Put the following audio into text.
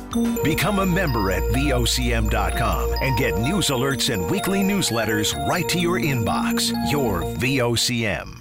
Become a member at VOCM.com and get news alerts and weekly newsletters right to your inbox. Your VOCM.